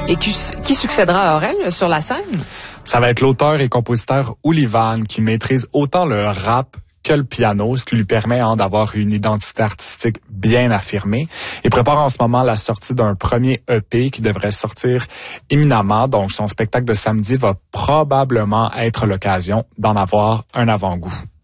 Et qui succédera à Aurel sur la scène? Ça va être l'auteur et compositeur Oolivan qui maîtrise autant le rap que le piano, ce qui lui permet d'avoir une identité artistique bien affirmée. Il prépare en ce moment la sortie d'un premier EP qui devrait sortir imminemment. Donc, son spectacle de samedi va probablement être l'occasion d'en avoir un avant-goût.